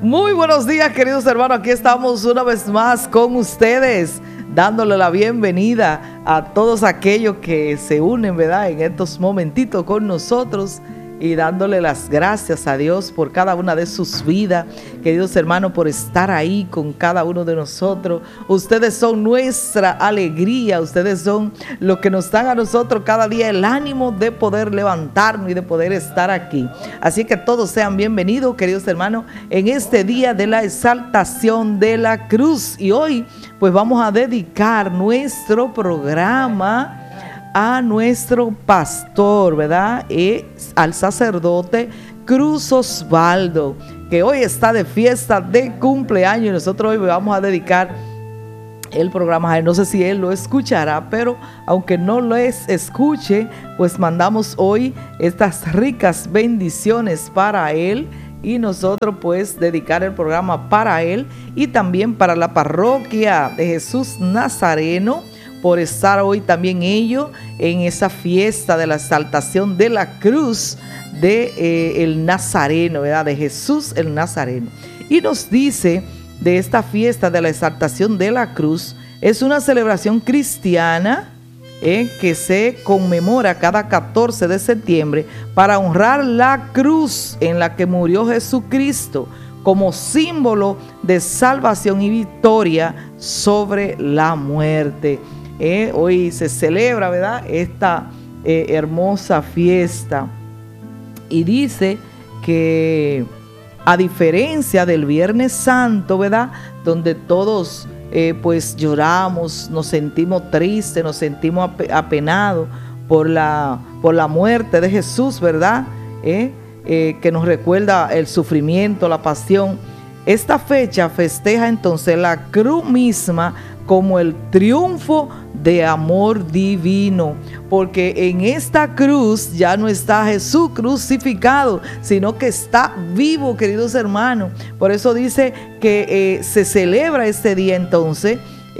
Muy buenos días, queridos hermanos. Aquí estamos una vez más con ustedes, dándole la bienvenida a todos aquellos que se unen, ¿verdad?, en estos momentitos con nosotros, y dándole las gracias a Dios por cada una de sus vidas, queridos hermanos, por estar ahí con cada uno de nosotros. Ustedes son nuestra alegría, ustedes son lo que nos dan a nosotros cada día el ánimo de poder levantarnos y de poder estar aquí. Así que todos sean bienvenidos, queridos hermanos, en este día de la exaltación de la cruz. Y hoy pues vamos a dedicar nuestro programa a nuestro pastor, ¿verdad? Al sacerdote Cruz Osvaldo, que hoy está de fiesta de cumpleaños, y nosotros hoy vamos a dedicar el programa a él. No sé si él lo escuchará, pero aunque no lo escuche, pues mandamos hoy estas ricas bendiciones para él, y nosotros pues dedicar el programa para él y también para la parroquia de Jesús Nazareno, por estar hoy también ellos en esa fiesta de la exaltación de la cruz de el Nazareno, ¿verdad?, de Jesús el Nazareno. Y nos dice de esta fiesta de la exaltación de la cruz, es una celebración cristiana que se conmemora cada 14 de septiembre para honrar la cruz en la que murió Jesucristo, como símbolo de salvación y victoria sobre la muerte. Hoy se celebra, ¿verdad?, esta hermosa fiesta, y dice que a diferencia del Viernes Santo, ¿verdad?, donde todos pues lloramos, nos sentimos tristes, nos sentimos apenados por la muerte de Jesús, ¿verdad?, que nos recuerda el sufrimiento, la pasión. Esta fecha festeja entonces la cruz misma como el triunfo de amor divino, porque en esta cruz ya no está Jesús crucificado, sino que está vivo, queridos hermanos. Por eso dice que se celebra este día entonces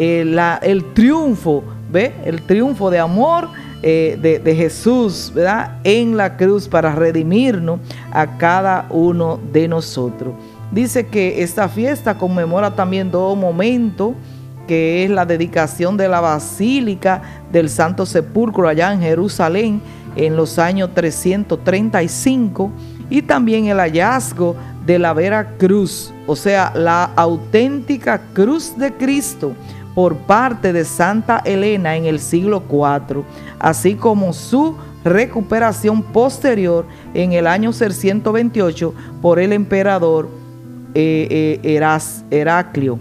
el triunfo, ¿ve?, el triunfo de amor de Jesús, ¿verdad?, en la cruz para redimirnos a cada uno de nosotros. Dice que esta fiesta conmemora también dos momentos, que es la dedicación de la Basílica del Santo Sepulcro allá en Jerusalén en los años 335, y también el hallazgo de la vera cruz, o sea, la auténtica cruz de Cristo, por parte de Santa Elena en el siglo IV, así como su recuperación posterior en el año 628 por el emperador Heraclio.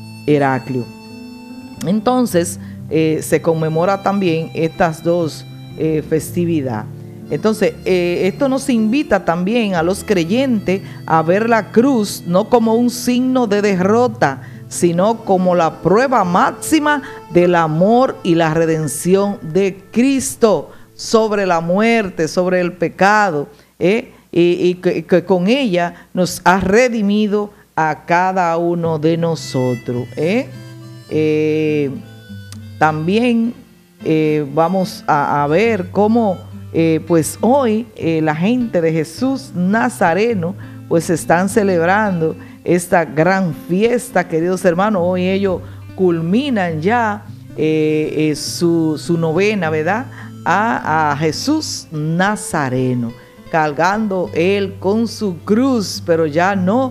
Entonces se conmemora también estas dos festividades. Entonces esto nos invita también a los creyentes a ver la cruz no como un signo de derrota, sino como la prueba máxima del amor y la redención de Cristo sobre la muerte, sobre el pecado, y que con ella nos ha redimido a cada uno de nosotros. También vamos a ver cómo pues hoy la gente de Jesús Nazareno pues están celebrando esta gran fiesta, queridos hermanos. Hoy ellos culminan ya su novena, ¿verdad?, a Jesús Nazareno, cargando él con su cruz, pero ya no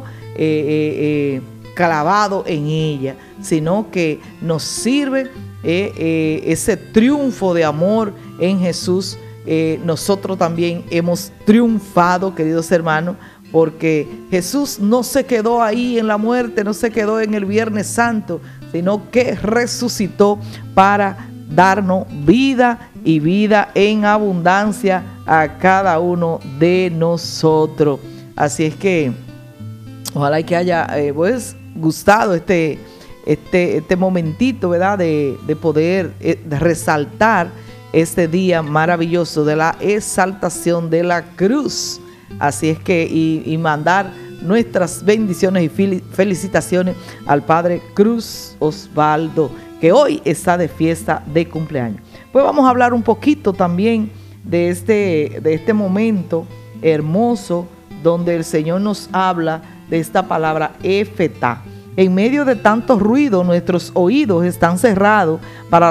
clavado en ella, sino que nos sirve ese triunfo de amor en Jesús. Nosotros también hemos triunfado, queridos hermanos, porque Jesús no se quedó ahí en la muerte, no se quedó en el Viernes Santo, sino que resucitó para darnos vida y vida en abundancia a cada uno de nosotros. Así es que ojalá que haya pues gustado este momentito, ¿verdad?, de poder resaltar este día maravilloso de la exaltación de la cruz. Así es que y mandar nuestras bendiciones y felicitaciones al Padre Cruz Osvaldo, que hoy está de fiesta de cumpleaños. Pues vamos a hablar un poquito también de este momento hermoso donde el Señor nos habla de esta palabra Éfeta. En medio de tanto ruido, nuestros oídos están cerrados para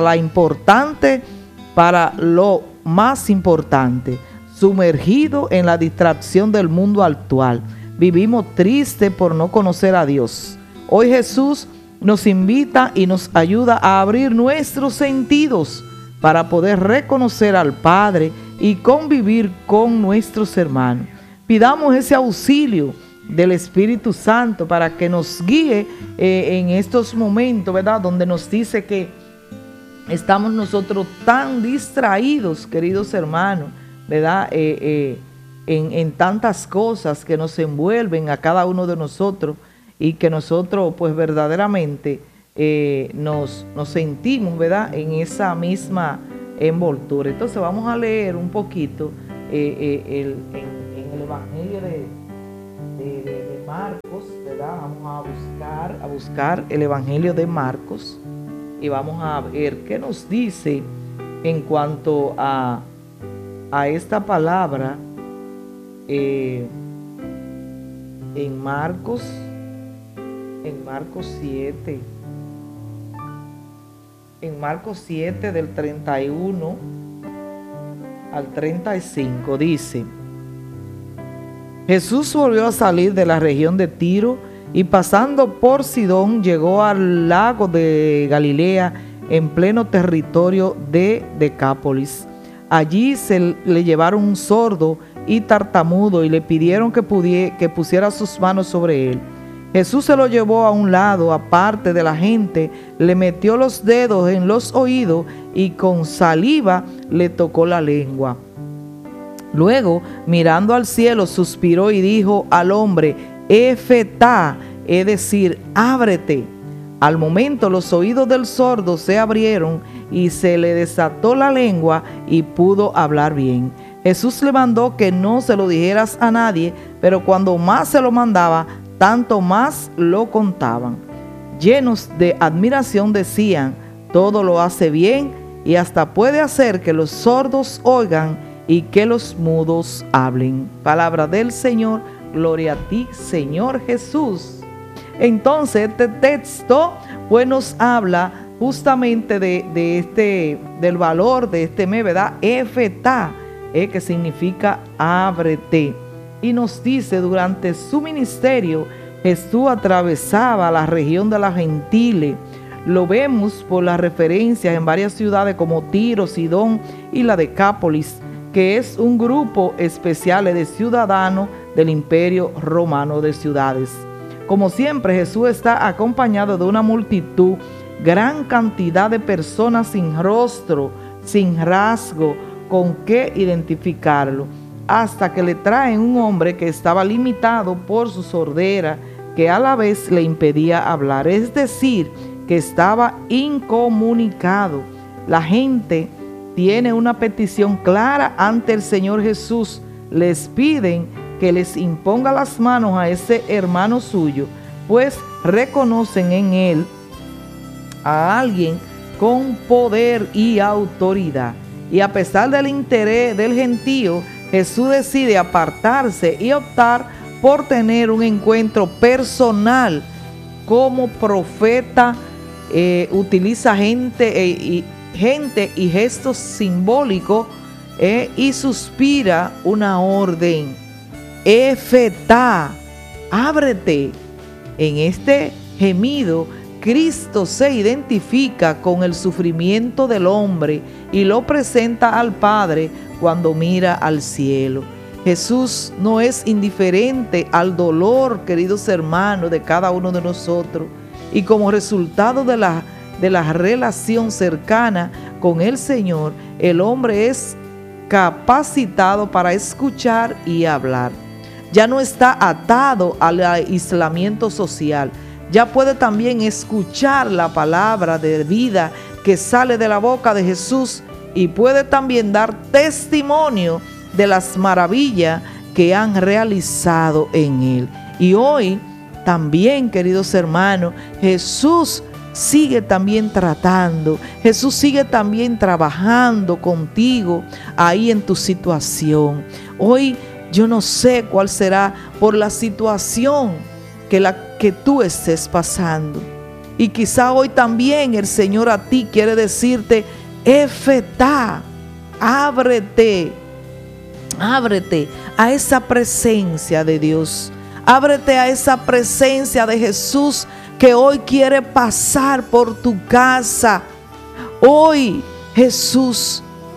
lo más importante, sumergido en la distracción del mundo actual. Vivimos tristes por no conocer a Dios. Hoy Jesús nos invita y nos ayuda a abrir nuestros sentidos para poder reconocer al Padre y convivir con nuestros hermanos. Pidamos ese auxilio del Espíritu Santo para que nos guíe en estos momentos, ¿verdad? Donde nos dice que estamos nosotros tan distraídos, queridos hermanos, ¿verdad? En tantas cosas que nos envuelven a cada uno de nosotros y que nosotros pues verdaderamente nos sentimos, ¿verdad? En esa misma envoltura. Entonces vamos a leer un poquito en el Evangelio de Marcos, ¿verdad? Vamos a buscar el Evangelio de Marcos y vamos a ver qué nos dice en cuanto a esta palabra en Marcos 7. En Marcos 7 del 31 al 35 dice: Jesús volvió a salir de la región de Tiro y pasando por Sidón llegó al lago de Galilea en pleno territorio de Decápolis. Allí le llevaron un sordo y tartamudo y le pidieron que pusiera sus manos sobre él. Jesús se lo llevó a un lado aparte de la gente, le metió los dedos en los oídos y con saliva le tocó la lengua. Luego, mirando al cielo, suspiró y dijo al hombre: Éfeta, es decir, ábrete. Al momento los oídos del sordo se abrieron y se le desató la lengua y pudo hablar bien. Jesús le mandó que no se lo dijeras a nadie, pero cuando más se lo mandaba, tanto más lo contaban. Llenos de admiración decían: todo lo hace bien y hasta puede hacer que los sordos oigan y que los mudos hablen. Palabra del Señor, gloria a ti, Señor Jesús. Entonces este texto pues nos habla justamente del valor de este mes, ¿verdad? Éfeta, que significa ábrete. Y nos dice, durante su ministerio, Jesús atravesaba la región de las gentiles. Lo vemos por las referencias en varias ciudades como Tiro, Sidón y la Decápolis, que es un grupo especial de ciudadanos del Imperio Romano de ciudades. Como siempre, Jesús está acompañado de una multitud, gran cantidad de personas sin rostro, sin rasgo, con qué identificarlo, hasta que le traen un hombre que estaba limitado por su sordera, que a la vez le impedía hablar, es decir, que estaba incomunicado. La gente tiene una petición clara ante el Señor Jesús. Les piden que les imponga las manos a ese hermano suyo, pues reconocen en él a alguien con poder y autoridad. Y a pesar del interés del gentío, Jesús decide apartarse y optar por tener un encuentro personal. Como profeta, utiliza gente y gestos simbólicos y suspira una orden: Éfeta, ábrete. En este gemido, Cristo se identifica con el sufrimiento del hombre y lo presenta al Padre cuando mira al cielo. Jesús no es indiferente al dolor, queridos hermanos, de cada uno de nosotros, y como resultado de la relación cercana con el Señor, el hombre es capacitado para escuchar y hablar. Ya no está atado al aislamiento social, ya puede también escuchar la palabra de vida que sale de la boca de Jesús y puede también dar testimonio de las maravillas que han realizado en él. Y hoy también, queridos hermanos, Jesús sigue también tratando, Jesús sigue también trabajando contigo ahí en tu situación. Hoy yo no sé cuál será por la situación que tú estés pasando. Y quizá hoy también el Señor a ti quiere decirte: Efetá, ábrete, ábrete a esa presencia de Dios. Ábrete a esa presencia de Jesús que hoy quiere pasar por tu casa. Hoy Jesús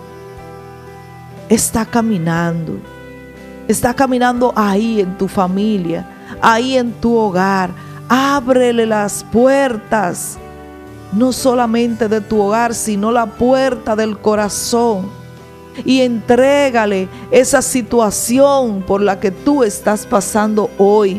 está caminando ahí en tu familia, ahí en tu hogar. Ábrele las puertas, no solamente de tu hogar, sino la puerta del corazón, y entrégale esa situación por la que tú estás pasando hoy.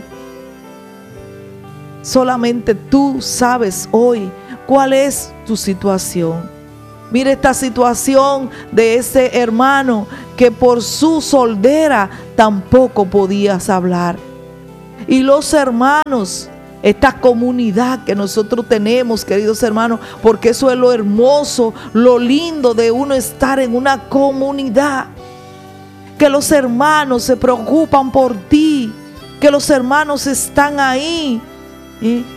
Solamente tú sabes hoy cuál es tu situación. Mira esta situación de ese hermano que por su soldera tampoco podías hablar. Y los hermanos, esta comunidad que nosotros tenemos, queridos hermanos, porque eso es lo hermoso, lo lindo de uno estar en una comunidad, que los hermanos se preocupan por ti, que los hermanos están ahí,